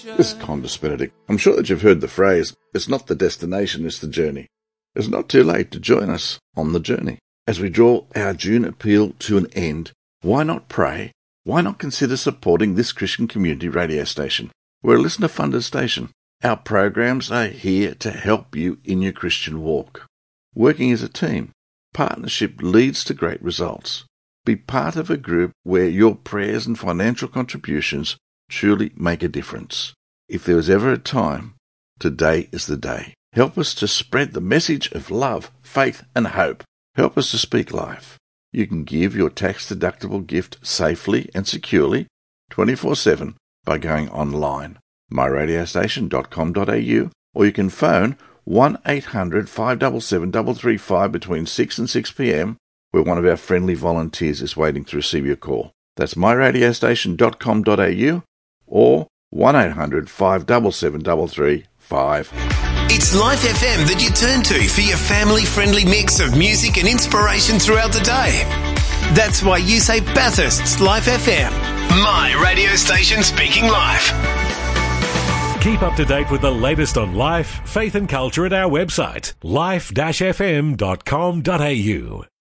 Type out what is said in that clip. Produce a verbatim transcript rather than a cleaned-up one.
This is Qantas Benedict. I'm sure that you've heard the phrase, it's not the destination, it's the journey. It's not too late to join us on the journey. As we draw our June appeal to an end, why not pray? Why not consider supporting this Christian community radio station? We're a listener-funded station. Our programs are here to help you in your Christian walk. Working as a team, partnership leads to great results. Be part of a group where your prayers and financial contributions truly make a difference. If there was ever a time, today is the day. Help us to spread the message of love, faith, and hope. Help us to speak life. You can give your tax-deductible gift safely and securely twenty-four seven by going online, my radio station dot com dot a u, or you can phone one eight hundred, five seven seven, three three five between six and six p.m, where one of our friendly volunteers is waiting to receive your call. That's my radio station dot com dot a u or one eight hundred, five seven seven, three three five. It's Life F M that you turn to for your family-friendly mix of music and inspiration throughout the day. That's why you say Bathurst's Life F M, my radio station speaking life. Keep up to date with the latest on life, faith and culture at our website, life dash f m dot com dot a u.